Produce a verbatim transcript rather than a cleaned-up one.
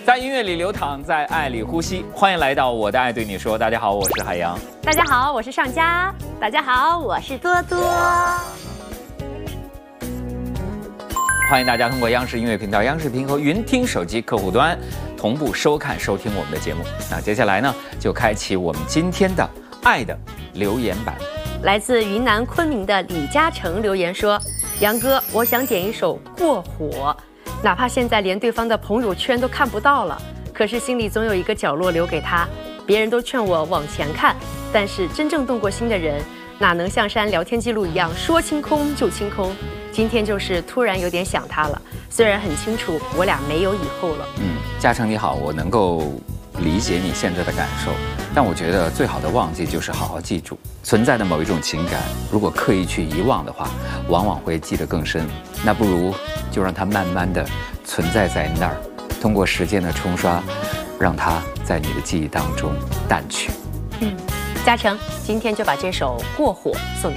在音乐里流淌，在爱里呼吸。欢迎来到我的爱对你说。大家好，我是海洋。 大家好，我是上佳。大家好，我是多多。 欢迎大家通过央视音乐频道、央视频和云听手机客户端同步收看收听我们的节目。那接下来呢，就开启我们今天的爱的留言板。 来自云南昆明的李嘉诚留言说：“杨哥，我想点一首《过火》。”哪怕现在连对方的朋友圈都看不到了，可是心里总有一个角落留给他。别人都劝我往前看，但是真正动过心的人，哪能像删聊天记录一样说清空就清空？今天就是突然有点想他了，虽然很清楚我俩没有以后了。 嗯，嘉诚你好，我能够理解你现在的感受，但我觉得最好的忘记就是好好记住存在的某一种情感。如果刻意去遗忘的话，往往会记得更深。那不如就让它慢慢的存在在那儿，通过时间的冲刷，让它在你的记忆当中淡去。 嗯，嘉诚，今天就把这首《过火》送给